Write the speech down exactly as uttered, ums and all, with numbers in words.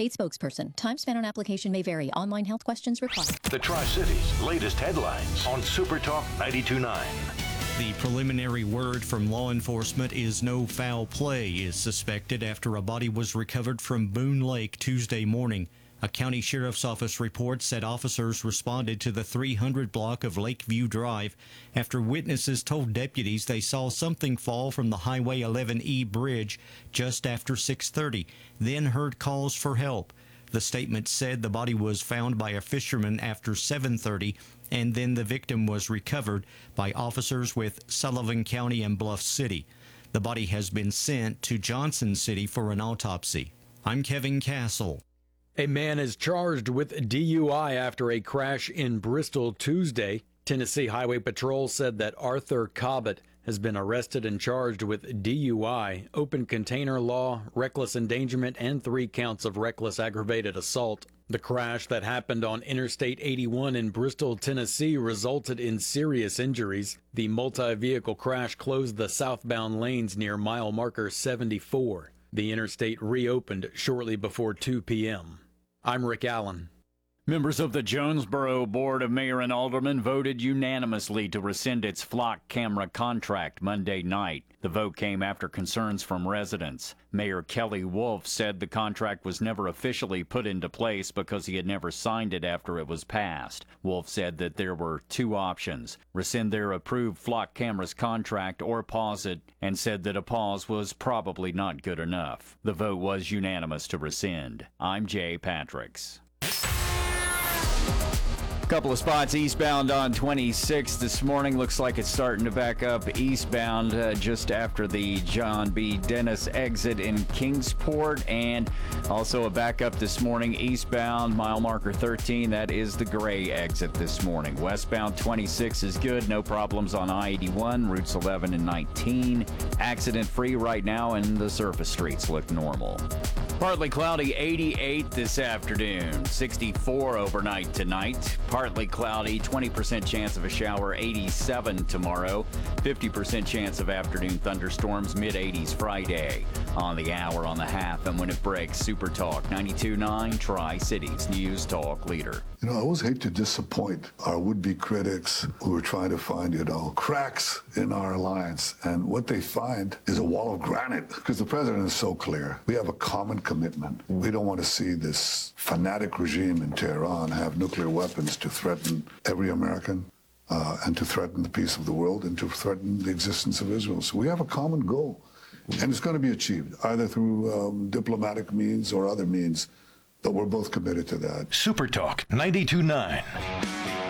Paid spokesperson. Time spent on application may vary. Online health questions required. The Tri-Cities latest headlines on Super Talk ninety-two point nine. The preliminary word from law enforcement is no foul play is suspected after a body was recovered from Boone Lake Tuesday morning. A county sheriff's office report said officers responded to the three hundred block of Lakeview Drive after witnesses told deputies they saw something fall from the Highway eleven E bridge just after six thirty, then heard calls for help. The statement said the body was found by a fisherman after seven thirty, and then the victim was recovered by officers with Sullivan County and Bluff City. The body has been sent to Johnson City for an autopsy. I'm Kevin Castle. A man is charged with D U I after a crash in Bristol Tuesday. Tennessee Highway Patrol said that Arthur Cobbett has been arrested and charged with D U I, open container law, reckless endangerment, and three counts of reckless aggravated assault. The crash that happened on Interstate eighty-one in Bristol, Tennessee, resulted in serious injuries. The multi-vehicle crash closed the southbound lanes near mile marker seventy-four. The interstate reopened shortly before two p.m. I'm Rick Allen. Members of the Jonesboro Board of Mayor and Aldermen voted unanimously to rescind its flock camera contract Monday night. The vote came after concerns from residents. Mayor Kelly Wolf said the contract was never officially put into place because he had never signed it after it was passed. Wolf said that there were two options: rescind their approved flock cameras contract or pause it, and said that a pause was probably not good enough. The vote was unanimous to rescind. I'm Jay Patricks. Couple of spots eastbound on twenty-six this morning. Looks like it's starting to back up eastbound uh, just after the John B. Dennis exit in Kingsport, and also a backup this morning eastbound mile marker thirteen. That is the Gray exit this morning. Westbound twenty-six is good. No problems on I eighty-one, routes eleven and nineteen. Accident free right now, and the surface streets look normal. Partly cloudy, eighty-eight this afternoon, sixty-four overnight tonight. Partly cloudy, twenty percent chance of a shower, eighty-seven tomorrow. fifty percent chance of afternoon thunderstorms, mid eighties Friday. On the hour, on the half, and when it breaks, Super Talk ninety-two point nine, Tri-Cities News Talk leader. You know, I always hate to disappoint our would-be critics who are trying to find, you know, cracks in our alliance. And what they find is a wall of granite, because the president is so clear. We have a common commitment. We don't want to see this fanatic regime in Tehran have nuclear weapons to threaten every American uh, and to threaten the peace of the world and to threaten the existence of Israel. So we have a common goal, and it's going to be achieved either through um, diplomatic means or other means, but we're both committed to that. Super Talk ninety-two point nine.